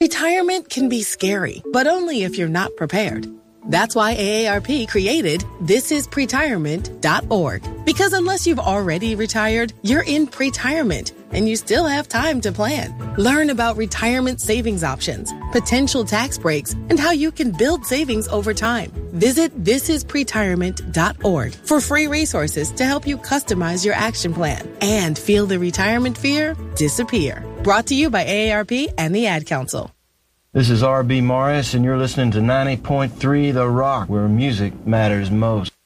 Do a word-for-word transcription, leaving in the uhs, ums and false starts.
Retirement can be scary, but only if you're not prepared. That's why A A R P created this is pretirement dot org. Because unless you've already retired, you're in pretirement, and you still have time to plan. Learn about retirement savings options, potential tax breaks, and how you can build savings over time. Visit this is pretirement dot org for free resources to help you customize your action plan and feel the retirement fear disappear. Brought to you by A A R P and the Ad Council. This is R B Morris, and you're listening to ninety point three The Rock, where music matters most.